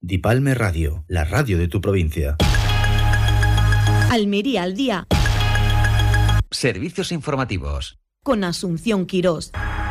Dipalme Radio, la radio de tu provincia. Almería al día. Servicios informativos. Con Asunción Quirós.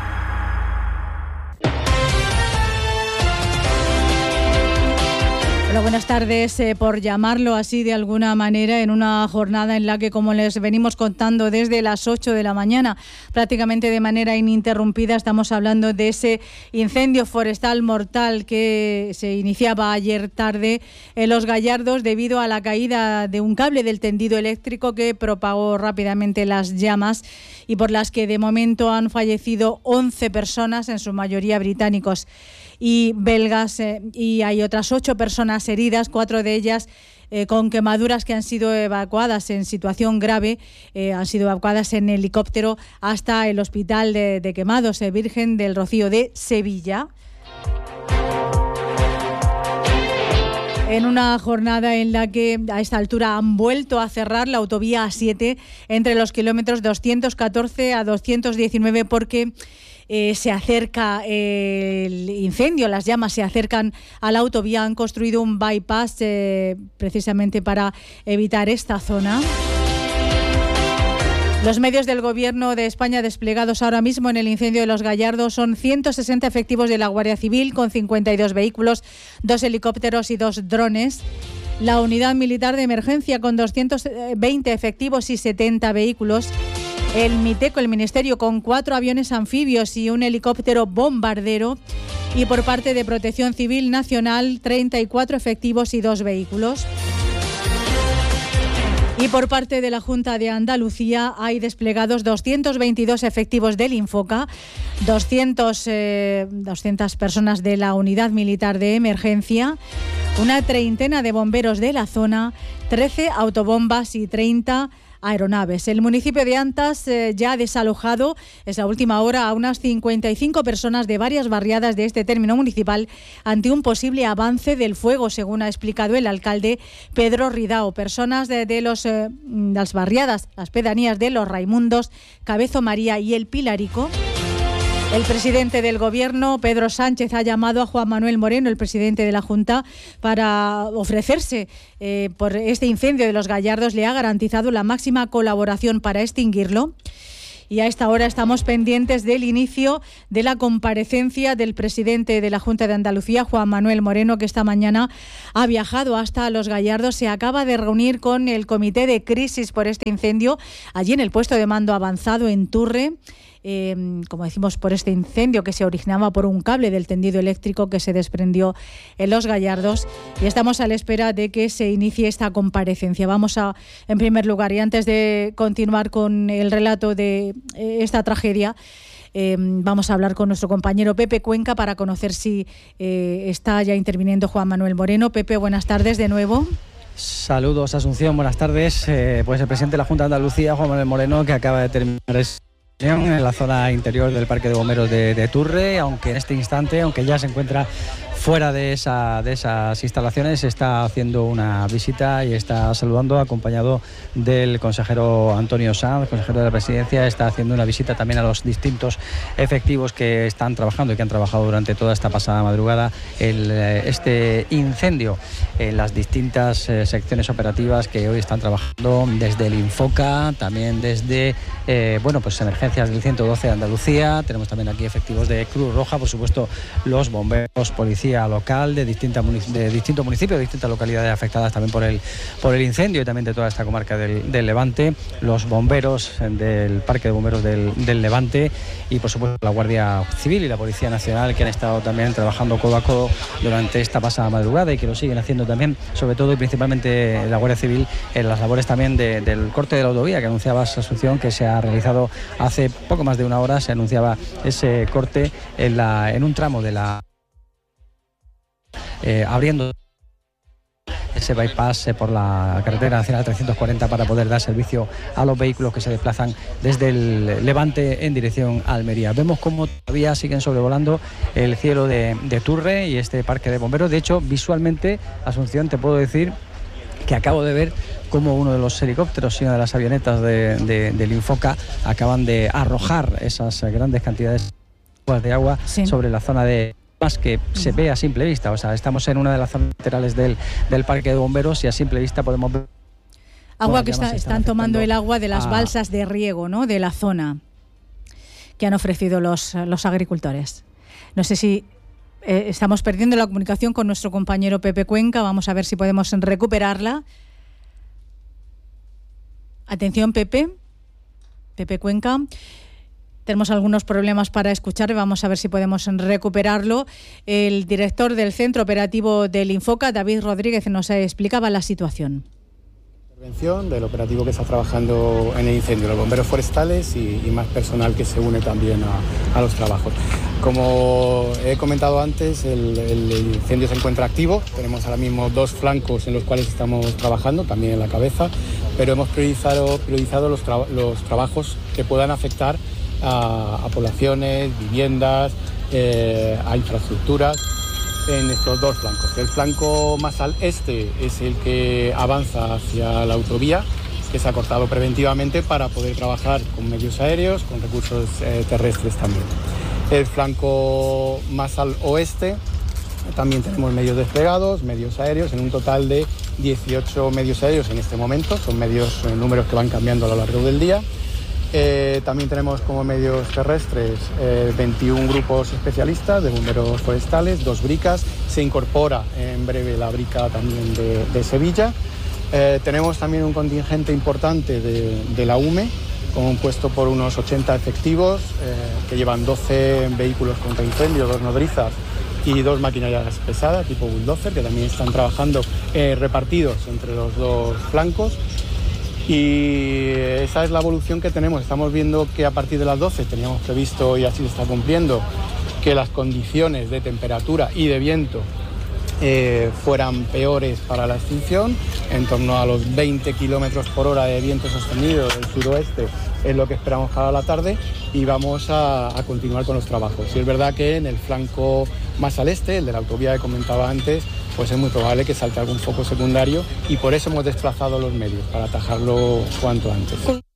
Hola, buenas tardes. Por llamarlo así de alguna manera, en una jornada en la que, como les venimos contando desde las 8 de la mañana, prácticamente de manera ininterrumpida, estamos hablando de ese incendio forestal mortal que se iniciaba ayer tarde en Los Gallardos debido a la caída de un cable del tendido eléctrico que propagó rápidamente las llamas y por las que de momento han fallecido 11 personas, en su mayoría británicos y belgas, y hay otras 8 personas heridas, 4 de ellas con quemaduras que han sido evacuadas en situación grave, han sido evacuadas en helicóptero hasta el Hospital de Quemados Virgen del Rocío de Sevilla. En una jornada en la que a esta altura han vuelto a cerrar la autovía A7 entre los kilómetros 214 a 219 porque se acerca el incendio, las llamas se acercan a la autovía. Han construido un bypass precisamente para evitar esta zona. Los medios del Gobierno de España desplegados ahora mismo en el incendio de Los Gallardos son 160 efectivos de la Guardia Civil con 52 vehículos, 2 helicópteros y 2 drones. La Unidad Militar de Emergencia con 220 efectivos y 70 vehículos. El MITECO, el Ministerio, con 4 aviones anfibios y un helicóptero bombardero. Y por parte de Protección Civil Nacional, 34 efectivos y 2 vehículos. Y por parte de la Junta de Andalucía hay desplegados 222 efectivos del Infoca, 200 personas de la Unidad Militar de Emergencia, una treintena de bomberos de la zona, 13 autobombas y 30 aeronaves. El municipio de Antas ya ha desalojado, es la última hora, a unas 55 personas de varias barriadas de este término municipal ante un posible avance del fuego, según ha explicado el alcalde Pedro Ridao. Personas de las barriadas, las pedanías de Los Raimundos, Cabezo María y El Pilarico. El presidente del Gobierno, Pedro Sánchez, ha llamado a Juan Manuel Moreno, el presidente de la Junta, para ofrecerse por este incendio de Los Gallardos. Le ha garantizado la máxima colaboración para extinguirlo. Y a esta hora estamos pendientes del inicio de la comparecencia del presidente de la Junta de Andalucía, Juan Manuel Moreno, que esta mañana ha viajado hasta Los Gallardos. Se acaba de reunir con el comité de crisis por este incendio, allí en el puesto de mando avanzado en Turre. Como decimos, por este incendio que se originaba por un cable del tendido eléctrico que se desprendió en Los Gallardos, y estamos a la espera de que se inicie esta comparecencia. Vamos a, en primer lugar, y antes de continuar con el relato de esta tragedia, vamos a hablar con nuestro compañero Pepe Cuenca para conocer si está ya interviniendo Juan Manuel Moreno. Pepe, buenas tardes de nuevo. Saludos, Asunción, buenas tardes. Pues el presidente de la Junta de Andalucía, Juan Manuel Moreno, que acaba de terminar en la zona interior del Parque de Bomberos de Turre, aunque en este instante, aunque ya se encuentra fuera de esas instalaciones, está haciendo una visita y está saludando, acompañado del consejero Antonio Sanz, consejero de la Presidencia. Está haciendo una visita también a los distintos efectivos que están trabajando y que han trabajado durante toda esta pasada madrugada este incendio en las distintas secciones operativas que hoy están trabajando desde el Infoca, también desde pues emergencias del 112 de Andalucía. Tenemos también aquí efectivos de Cruz Roja, por supuesto los bomberos, policía local de distintos municipios, de distintas localidades afectadas también por el incendio, y también de toda esta comarca del Levante, los bomberos del Parque de Bomberos del Levante, y por supuesto la Guardia Civil y la Policía Nacional, que han estado también trabajando codo a codo durante esta pasada madrugada y que lo siguen haciendo también, sobre todo y principalmente la Guardia Civil, en las labores también del corte de la autovía que anunciaba Asunción, que se ha realizado hace poco más de una hora. Se anunciaba ese corte en un tramo de la abriendo ese bypass por la carretera nacional 340 para poder dar servicio a los vehículos que se desplazan desde el Levante en dirección a Almería. Vemos cómo todavía siguen sobrevolando el cielo de Turre y este parque de bomberos. De hecho, visualmente, Asunción, te puedo decir que acabo de ver cómo uno de los helicópteros y una de las avionetas del Infoca acaban de arrojar esas grandes cantidades de agua sobre la zona de más que se ve a simple vista. O sea, estamos en una de las zonas laterales del parque de bomberos y a simple vista podemos ver agua que están tomando el agua de las balsas de riego, ¿no?, de la zona que han ofrecido los agricultores. No sé si estamos perdiendo la comunicación con nuestro compañero Pepe Cuenca. Vamos a ver si podemos recuperarla. Atención, Pepe Cuenca. Tenemos algunos problemas para escuchar, vamos a ver si podemos recuperarlo. El director del Centro Operativo del Infoca, David Rodríguez, nos explicaba la situación. Intervención del operativo que está trabajando en el incendio, los bomberos forestales y más personal que se une también a los trabajos. Como he comentado antes, el incendio se encuentra activo. Tenemos ahora mismo 2 flancos en los cuales estamos trabajando, también en la cabeza, pero hemos priorizado los trabajos que puedan afectar a poblaciones, viviendas, a infraestructuras en estos 2 flancos. El flanco más al este es el que avanza hacia la autovía, que se ha cortado preventivamente para poder trabajar con medios aéreos, con recursos terrestres también. El flanco más al oeste también tenemos medios desplegados, medios aéreos, en un total de 18 medios aéreos en este momento. Son números que van cambiando a lo largo del día. También tenemos como medios terrestres 21 grupos especialistas de bomberos forestales, 2 bricas. Se incorpora en breve la brica también de Sevilla. Tenemos también un contingente importante de la UME, compuesto por unos 80 efectivos que llevan 12 vehículos contra incendio, 2 nodrizas y 2 maquinarias pesadas tipo bulldozer, que también están trabajando repartidos entre los 2 flancos. Y esa es la evolución que tenemos. Estamos viendo que a partir de las 12 teníamos previsto, y así se está cumpliendo, que las condiciones de temperatura y de viento fueran peores para la extinción. En torno a los 20 kilómetros por hora de viento sostenido del suroeste es lo que esperamos para la tarde, y vamos a continuar con los trabajos. Y es verdad que en el flanco más al este, el de la autovía que comentaba antes, pues es muy probable que salte algún foco secundario, y por eso hemos desplazado los medios, para atajarlo cuanto antes.